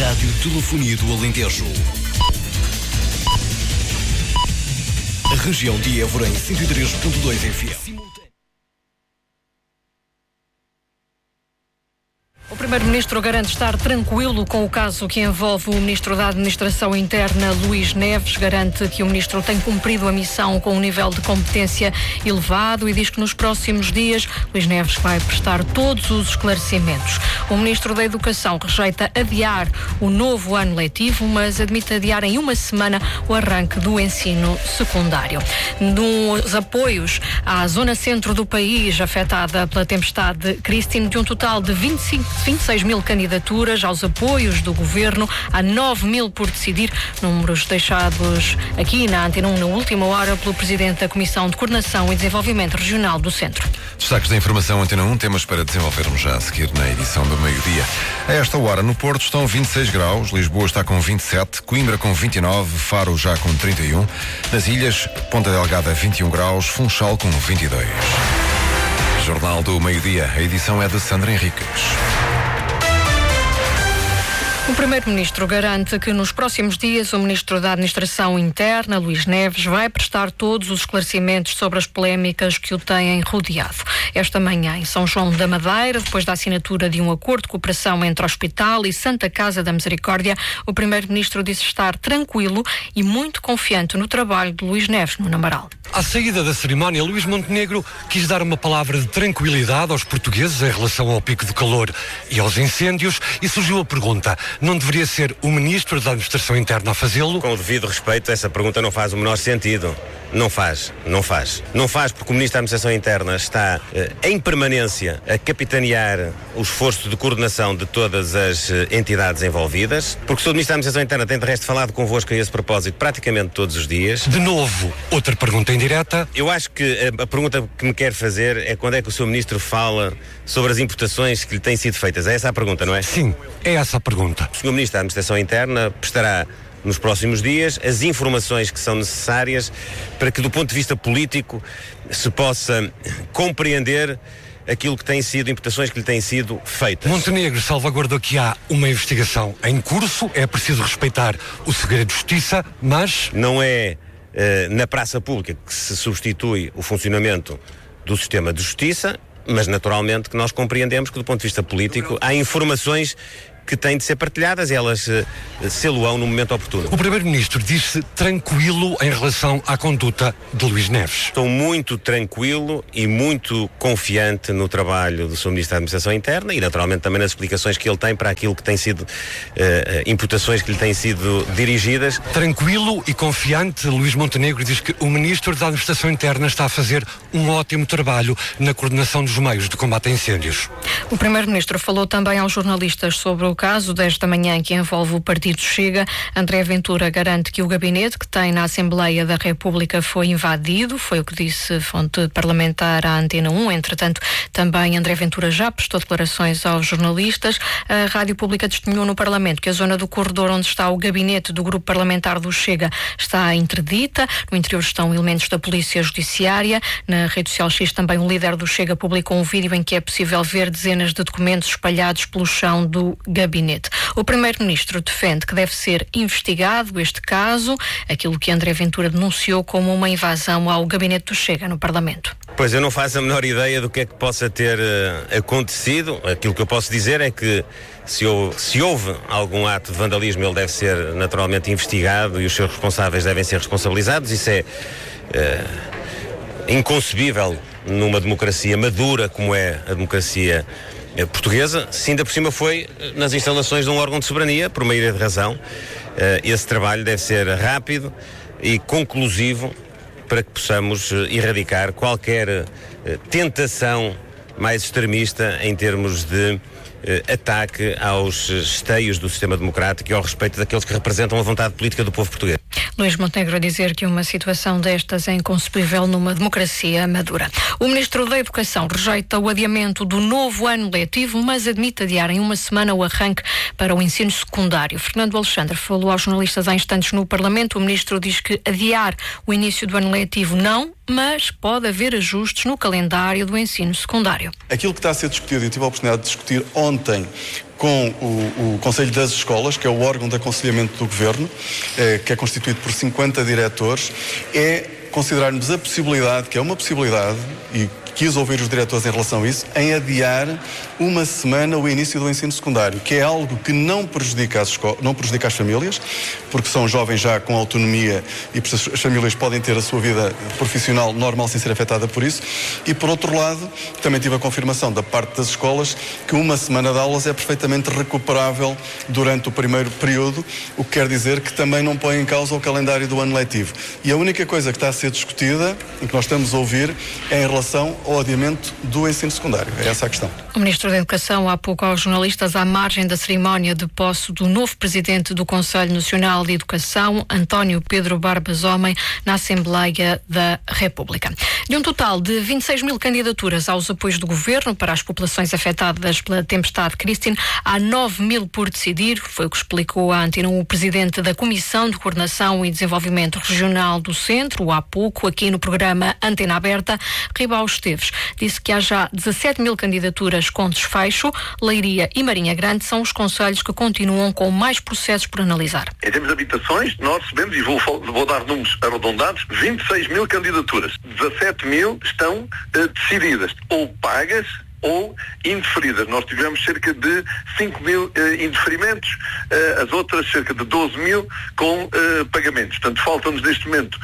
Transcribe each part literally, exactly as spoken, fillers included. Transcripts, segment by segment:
Rádio Telefonia do Alentejo. A região de Évora em cento e três ponto dois F M. O Primeiro-Ministro garante estar tranquilo com o caso que envolve o Ministro da Administração Interna, Luís Neves. Garante que o Ministro tem cumprido a missão com um nível de competência elevado e diz que nos próximos dias Luís Neves vai prestar todos os esclarecimentos. O Ministro da Educação rejeita adiar o novo ano letivo, mas admite adiar em uma semana o arranque do ensino secundário. Nos apoios à zona centro do país, afetada pela tempestade Christine, de um total de vinte e cinco vinte e seis mil candidaturas aos apoios do Governo, há nove mil por decidir, números deixados aqui na Antena um na última hora pelo Presidente da Comissão de Coordenação e Desenvolvimento Regional do Centro. Destaques da informação Antena um, temas para desenvolvermos já a seguir na edição do meio-dia. A esta hora, no Porto estão vinte e seis graus, Lisboa está com vinte e sete, Coimbra com vinte e nove, Faro já com trinta e um, nas ilhas, Ponta Delgada vinte e um graus, Funchal com vinte e dois. Jornal do Meio-Dia, a edição é de Sandra Henriques. O Primeiro-Ministro garante que nos próximos dias o Ministro da Administração Interna, Luís Neves, vai prestar todos os esclarecimentos sobre as polémicas que o têm rodeado. Esta manhã, em São João da Madeira, depois da assinatura de um acordo de cooperação entre o Hospital e Santa Casa da Misericórdia, o Primeiro-Ministro disse estar tranquilo e muito confiante no trabalho de Luís Neves no Amaral. À saída da cerimónia, Luís Montenegro quis dar uma palavra de tranquilidade aos portugueses em relação ao pico de calor e aos incêndios e surgiu a pergunta: não deveria ser o Ministro da Administração Interna a fazê-lo? Com o devido respeito, essa pergunta não faz o menor sentido. Não faz, não faz. Não faz porque o Ministro da Administração Interna está eh, em permanência a capitanear o esforço de coordenação de todas as eh, entidades envolvidas, porque o Senhor Ministro da Administração Interna tem de resto falado convosco a esse propósito praticamente todos os dias. De novo, outra pergunta indireta. Eu acho que a, a pergunta que me quer fazer é quando é que o Senhor Ministro fala sobre as importações que lhe têm sido feitas. É essa a pergunta, não é? Sim, é essa a pergunta. O Senhor Ministro da Administração Interna prestará nos próximos dias as informações que são necessárias para que, do ponto de vista político, se possa compreender aquilo que têm sido, importações que lhe têm sido feitas. Montenegro salvaguardou que há uma investigação em curso, é preciso respeitar o segredo de justiça, mas... Não é uh, na praça pública que se substitui o funcionamento do sistema de justiça, mas naturalmente que nós compreendemos que, do ponto de vista político, há informações que têm de ser partilhadas e elas uh, sê-lo-ão no momento oportuno. O Primeiro-Ministro disse tranquilo em relação à conduta de Luís Neves. Estou muito tranquilo e muito confiante no trabalho do senhor Ministro da Administração Interna e naturalmente também nas explicações que ele tem para aquilo que tem sido uh, imputações que lhe têm sido dirigidas. Tranquilo e confiante, Luís Montenegro diz que o Ministro da Administração Interna está a fazer um ótimo trabalho na coordenação dos meios de combate a incêndios. O Primeiro-Ministro falou também aos jornalistas sobre o caso desta manhã que envolve o Partido Chega. André Ventura garante que o gabinete que tem na Assembleia da República foi invadido, foi o que disse fonte parlamentar à Antena um. Entretanto, também André Ventura já prestou declarações aos jornalistas. A Rádio Pública testemunhou no Parlamento que a zona do corredor onde está o gabinete do grupo parlamentar do Chega está interdita. No interior estão elementos da Polícia Judiciária. Na rede social X também o líder do Chega publicou um vídeo em que é possível ver dezenas de documentos espalhados pelo chão do gabinete. O Primeiro-Ministro defende que deve ser investigado este caso, aquilo que André Ventura denunciou como uma invasão ao gabinete do Chega no Parlamento. Pois eu não faço a menor ideia do que é que possa ter uh, acontecido. Aquilo que eu posso dizer é que se houve, se houve algum ato de vandalismo, ele deve ser naturalmente investigado e os seus responsáveis devem ser responsabilizados. Isso é uh, inconcebível numa democracia madura como é a democracia portuguesa. Se ainda por cima foi nas instalações de um órgão de soberania, por uma ideia de razão, esse trabalho deve ser rápido e conclusivo para que possamos erradicar qualquer tentação mais extremista em termos de ataque aos esteios do sistema democrático e ao respeito daqueles que representam a vontade política do povo português. Luís Montenegro a dizer que uma situação destas é inconcebível numa democracia madura. O Ministro da Educação rejeita o adiamento do novo ano letivo, mas admite adiar em uma semana o arranque para o ensino secundário. Fernando Alexandre falou aos jornalistas há instantes no Parlamento. O Ministro diz que adiar o início do ano letivo não, mas pode haver ajustes no calendário do ensino secundário. Aquilo que está a ser discutido, e eu tive a oportunidade de discutir ontem com o, o Conselho das Escolas, que é o órgão de aconselhamento do Governo, eh, que é constituído por cinquenta diretores, é considerarmos a possibilidade, que é uma possibilidade, e quis ouvir os diretores em relação a isso, em adiar uma semana o início do ensino secundário, que é algo que não prejudica as, esco- não prejudica as famílias, porque são jovens já com autonomia e as famílias podem ter a sua vida profissional normal sem ser afetada por isso. E por outro lado, também tive a confirmação da parte das escolas que uma semana de aulas é perfeitamente recuperável durante o primeiro período, o que quer dizer que também não põe em causa o calendário do ano letivo. E a única coisa que está a ser discutida, e que nós estamos a ouvir, é em relação ao adiamento do ensino secundário. É essa a questão. O Ministro da Educação, há pouco aos jornalistas, à margem da cerimónia de posse do novo Presidente do Conselho Nacional de Educação, António Pedro Barbas Homem, na Assembleia da República. De um total de vinte e seis mil candidaturas aos apoios do Governo para as populações afetadas pela tempestade Christine, há nove mil por decidir, foi o que explicou à Antena um o Presidente da Comissão de Coordenação e Desenvolvimento Regional do Centro, há pouco, aqui no programa Antena Aberta. Ribau Esteves disse que há já dezassete mil candidaturas com desfecho. Leiria e Marinha Grande são os concelhos que continuam com mais processos por analisar. Em termos de habitações, nós recebemos, e vou, vou dar números arredondados, vinte e seis mil candidaturas. dezassete mil estão uh, decididas, ou pagas ou indeferidas. Nós tivemos cerca de cinco mil uh, indeferimentos, uh, as outras cerca de doze mil com uh, pagamentos. Portanto, faltam-nos neste momento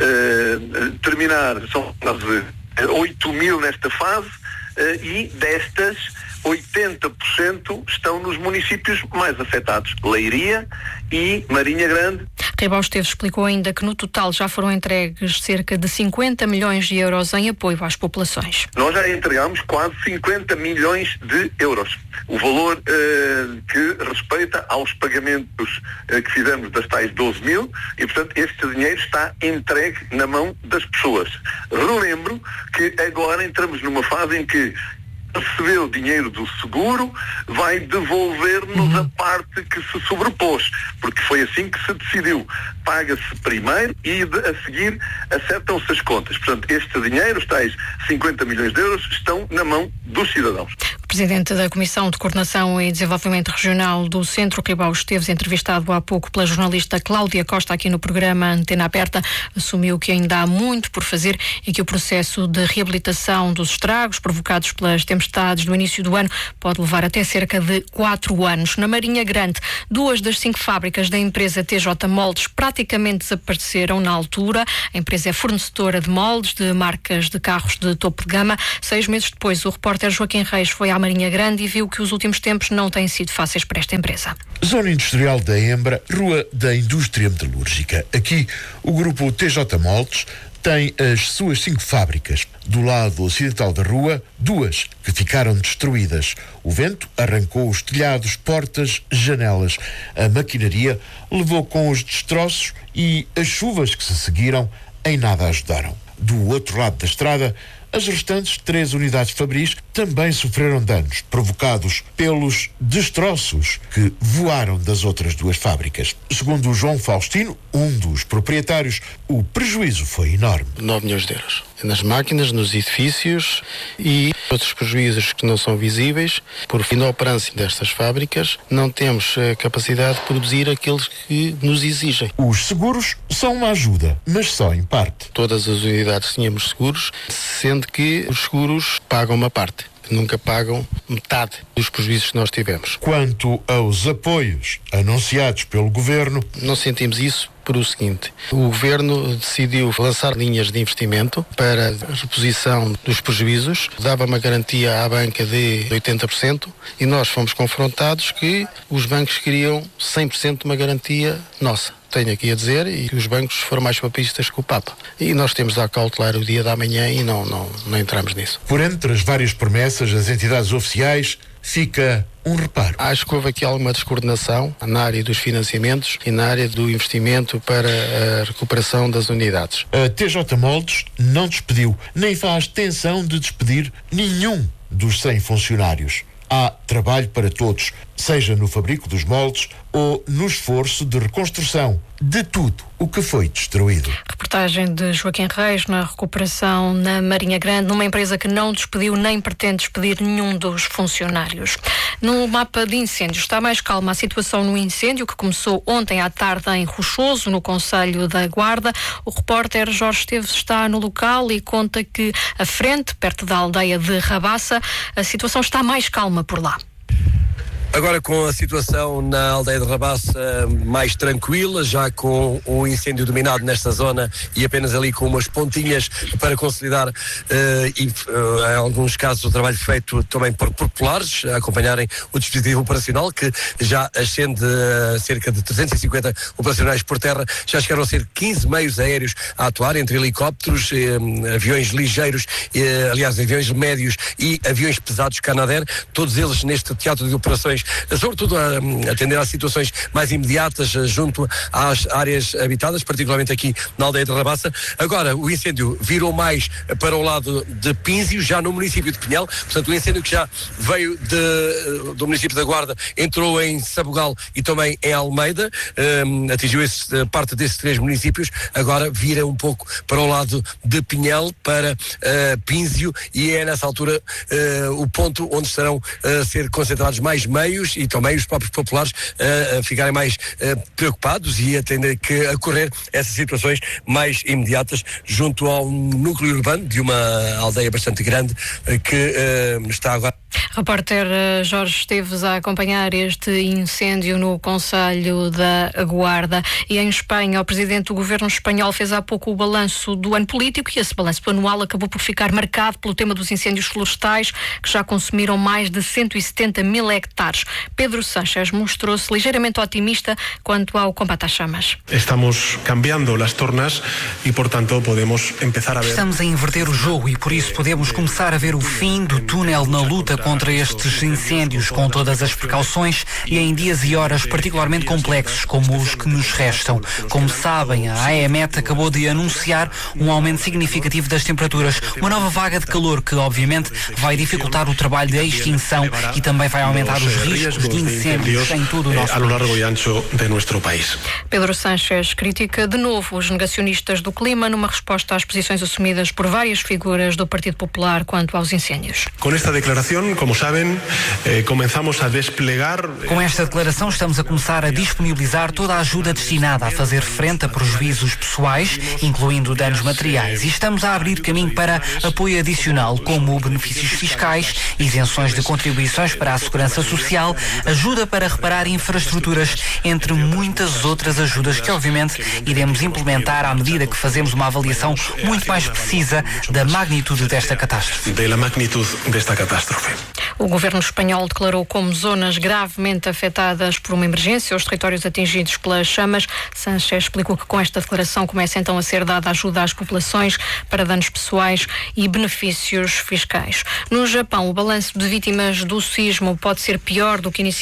uh, terminar, são quase oito mil nesta fase, uh, e destas oitenta por cento estão nos municípios mais afetados, Leiria e Marinha Grande. Ribau Esteves explicou ainda que no total já foram entregues cerca de cinquenta milhões de euros em apoio às populações. Nós já entregamos quase cinquenta milhões de euros. O valor uh, que respeita aos pagamentos uh, que fizemos das tais doze mil, e portanto este dinheiro está entregue na mão das pessoas. Relembro que agora entramos numa fase em que recebeu dinheiro do seguro, vai devolver-nos uhum. a parte que se sobrepôs, porque foi assim que se decidiu. Paga-se primeiro e de, a seguir acertam-se as contas. Portanto, este dinheiro, os tais cinquenta milhões de euros, estão na mão dos cidadãos. O Presidente da Comissão de Coordenação e Desenvolvimento Regional do Centro, Ribau Esteves, entrevistado há pouco pela jornalista Cláudia Costa aqui no programa Antena Aberta, assumiu que ainda há muito por fazer e que o processo de reabilitação dos estragos provocados pelas tempestades do início do ano pode levar até cerca de quatro anos. Na Marinha Grande, duas das cinco fábricas da empresa T J Moldes praticamente desapareceram na altura. A empresa é fornecedora de moldes de marcas de carros de topo de gama. Seis meses depois, o repórter Joaquim Reis foi à Marinha Grande e viu que os últimos tempos não têm sido fáceis para esta empresa. Zona Industrial da Embra, Rua da Indústria Metalúrgica. Aqui, o grupo T J Moldes tem as suas cinco fábricas. Do lado ocidental da rua, duas que ficaram destruídas. O vento arrancou os telhados, portas, janelas. A maquinaria levou com os destroços e as chuvas que se seguiram em nada ajudaram. Do outro lado da estrada, as restantes três unidades fabris também sofreram danos provocados pelos destroços que voaram das outras duas fábricas. Segundo o João Faustino, um dos proprietários, o prejuízo foi enorme. nove milhões de euros. Nas máquinas, nos edifícios e outros prejuízos que não são visíveis. Por inoperância destas fábricas, não temos a capacidade de produzir aqueles que nos exigem. Os seguros são uma ajuda, mas só em parte. Todas as unidades tínhamos seguros, sendo que os seguros pagam uma parte. Nunca pagam metade dos prejuízos que nós tivemos. Quanto aos apoios anunciados pelo Governo, não sentimos isso por o seguinte: o Governo decidiu lançar linhas de investimento para a reposição dos prejuízos, dava uma garantia à banca de oitenta por cento e nós fomos confrontados que os bancos queriam cem por cento de uma garantia nossa. Tenho aqui a dizer, e que os bancos foram mais papistas que o Papa. E nós temos a cautelar o dia da manhã e não, não, não entramos nisso. Por entre as várias promessas das entidades oficiais, fica um reparo. Acho que houve aqui alguma descoordenação na área dos financiamentos e na área do investimento para a recuperação das unidades. A T J Moldes não despediu, nem faz tensão de despedir nenhum dos cem funcionários. Há trabalho para todos, seja no fabrico dos moldes ou no esforço de reconstrução de tudo o que foi destruído. Reportagem de Joaquim Reis na recuperação na Marinha Grande, numa empresa que não despediu nem pretende despedir nenhum dos funcionários. No mapa de incêndios está mais calma a situação no incêndio que começou ontem à tarde em Rochoso, no concelho da Guarda. O repórter Jorge Esteves está no local e conta que à frente, perto da aldeia de Rabaça, a situação está mais calma por lá. Agora com a situação na aldeia de Rabaça mais tranquila, já com o incêndio dominado nesta zona e apenas ali com umas pontinhas para consolidar uh, e uh, em alguns casos o trabalho feito também por populares a acompanharem o dispositivo operacional que já ascende a cerca de trezentos e cinquenta operacionais por terra. Já chegaram a ser quinze meios aéreos a atuar, entre helicópteros, eh, aviões ligeiros, eh, aliás aviões médios e aviões pesados Canadair, todos eles neste teatro de operações, sobretudo a atender às situações mais imediatas junto às áreas habitadas, particularmente aqui na aldeia de Rabaça. Agora, o incêndio virou mais para o lado de Pínzio, já no município de Pinhel, portanto o incêndio que já veio de, do município da Guarda, entrou em Sabugal e também em Almeida, um, atingiu esse, parte desses três municípios, agora vira um pouco para o lado de Pinhel, para uh, Pínzio, e é nessa altura uh, o ponto onde estarão a ser concentrados mais meios e também os próprios populares uh, a ficarem mais uh, preocupados e a terem que ocorrer essas situações mais imediatas junto ao núcleo urbano de uma aldeia bastante grande uh, que uh, está agora. Repórter Jorge Esteves a acompanhar este incêndio no concelho da Guarda. E em Espanha, o presidente do governo espanhol fez há pouco o balanço do ano político e esse balanço anual acabou por ficar marcado pelo tema dos incêndios florestais, que já consumiram mais de cento e setenta mil hectares. Pedro Sánchez mostrou-se ligeiramente otimista quanto ao combate às chamas. Estamos cambiando as tornas e, portanto, podemos começar a ver... Estamos a inverter o jogo e, por isso, podemos começar a ver o fim do túnel na luta contra estes incêndios, com todas as precauções e em dias e horas particularmente complexos, como os que nos restam. Como sabem, a AEMET acabou de anunciar um aumento significativo das temperaturas, uma nova vaga de calor que, obviamente, vai dificultar o trabalho de extinção e também vai aumentar os riscos de incêndios em todo o nosso país. Pedro Sánchez critica de novo os negacionistas do clima numa resposta às posições assumidas por várias figuras do Partido Popular quanto aos incêndios. Com esta declaração, como sabem, eh, começamos a desplegar... Com esta declaração estamos a começar a disponibilizar toda a ajuda destinada a fazer frente a prejuízos pessoais, incluindo danos materiais, e estamos a abrir caminho para apoio adicional, como benefícios fiscais, isenções de contribuições para a segurança social, ajuda para reparar infraestruturas, entre muitas outras ajudas que, obviamente, iremos implementar à medida que fazemos uma avaliação muito mais precisa da magnitude desta catástrofe. Da magnitude desta catástrofe. O governo espanhol declarou como zonas gravemente afetadas por uma emergência os territórios atingidos pelas chamas. Sánchez explicou que com esta declaração começa então a ser dada ajuda às populações para danos pessoais e benefícios fiscais. No Japão, o balanço de vítimas do sismo pode ser pior do que inicialmente